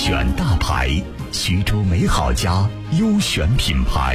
选大牌，徐州美好家优选品牌。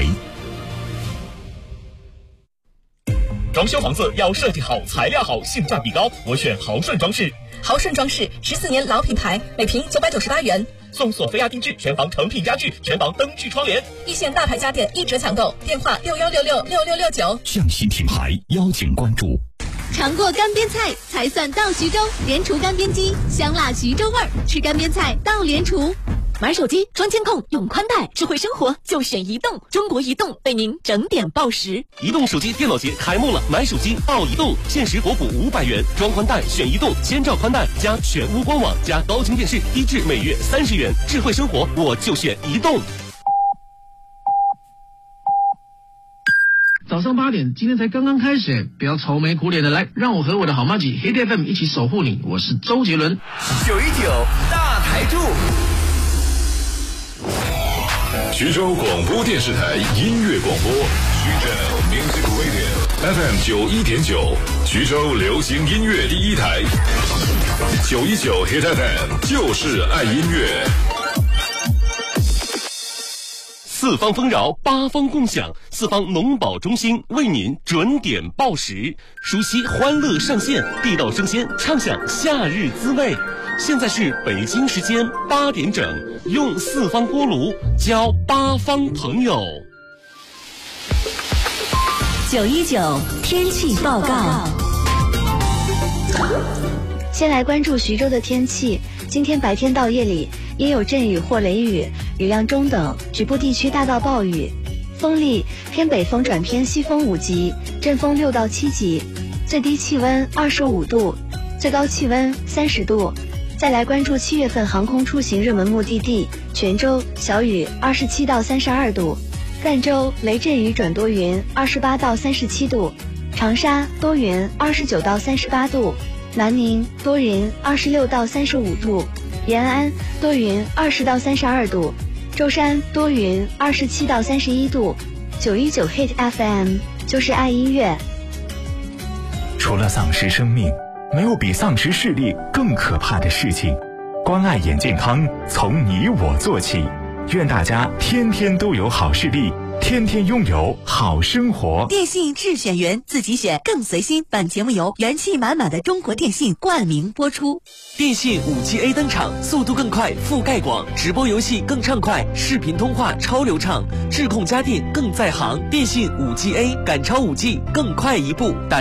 装修房子要设计好、材料好、性价比高，我选豪顺装饰。 豪顺装饰14年老品牌，每平998元， 送索菲亚定制全房成品家具、全房灯具窗帘， 一线大牌家电1折抢购，电话61666669。 向西品牌邀请关注。 尝过干煸菜才算到徐州，联厨干煸机，香辣徐州味儿，吃干煸菜到联厨。买手机装监控用宽带，智慧生活就选移动，中国移动为您整点报时。 移动手机电脑节开幕了，买手机到移动，限时国补500元，装宽带选移动，千兆宽带加全屋官网加高清电视，低至每月30元，智慧生活我就选移动。 早上8点，今天才刚刚开始，不要愁眉苦脸的来，让我和我的好妈吉 Hit FM 一起守护你。我是周杰伦。 919大台柱。 徐州广播电视台音乐广播，徐州 Music Radio FM 91.9，徐州流行音乐第一台。919 Hit FM 就是爱音乐。 四方丰饶，八方共享，四方农保中心为您准点报时，熟悉欢乐上线，地道生鲜，畅享夏日滋味。现在是北京时间8点整，用四方锅炉交八方朋友。 919天气报告。 先来关注徐州的天气，今天白天到夜里也有阵雨或雷雨，雨量中等，局部地区大到暴雨。风力偏北风转偏西风5级，阵风6到7级，最低气温25度，最高气温30度。再来关注7月份航空出行热门目的地，泉州小雨27到32度，赣州雷阵雨转多云28到37度，长沙多云29到38度，南宁多云26到35度，延安多云20到32度，舟山多云27到31度。919 Hit FM 就是爱音乐。 除了丧失生命，没有比丧失视力更可怕的事情。关爱眼健康，从你我做起。愿大家天天都有好视力，天天拥有好生活。 电信智选员，自己选更随心。本节目由元气满满的中国电信冠名播出。 电信5G A 登场，速度更快，覆盖广，直播游戏更畅快，视频通话超流畅，智控家电更在行。电信5G A 赶超5G，更快一步。